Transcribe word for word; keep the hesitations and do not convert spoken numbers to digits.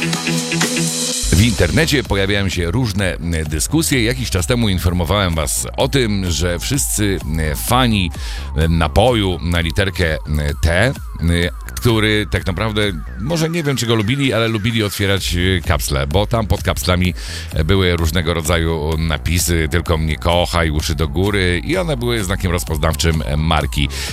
W internecie pojawiają się różne dyskusje. Jakiś czas temu informowałem was o tym, że wszyscy fani napoju na literkę T, który tak naprawdę, może nie wiem czy go lubili, ale lubili otwierać kapsle, bo tam pod kapslami były różnego rodzaju napisy, tylko mnie kochaj, uszy do góry i one były znakiem rozpoznawczym marki.